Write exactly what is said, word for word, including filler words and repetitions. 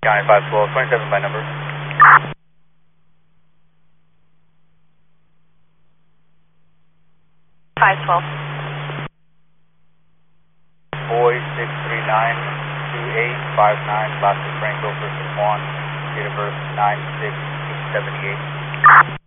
County five twelve, twenty-seven by number. five twelve. Boy six three nine two eight five nine, Boston Franco, First Juan, date of birth nine six seventy-eight.